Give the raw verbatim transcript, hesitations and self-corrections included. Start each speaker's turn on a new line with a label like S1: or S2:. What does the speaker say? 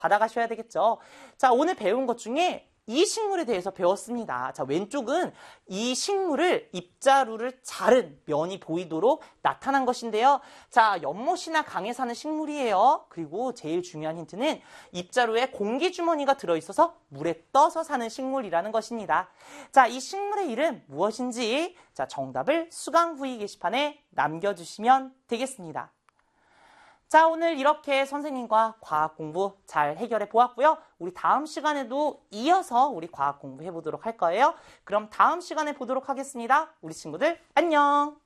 S1: 받아가셔야 되겠죠. 자, 오늘 배운 것 중에 이 식물에 대해서 배웠습니다. 자, 왼쪽은 이 식물을 입자루를 자른 면이 보이도록 나타난 것인데요. 자, 연못이나 강에 사는 식물이에요. 그리고 제일 중요한 힌트는 입자루에 공기주머니가 들어있어서 물에 떠서 사는 식물이라는 것입니다. 자, 이 식물의 이름 무엇인지 자, 정답을 수강 후기 게시판에 남겨주시면 되겠습니다. 자, 오늘 이렇게 선생님과 과학 공부 잘 해결해 보았고요. 우리 다음 시간에도 이어서 우리 과학 공부 해보도록 할 거예요. 그럼 다음 시간에 보도록 하겠습니다. 우리 친구들 안녕!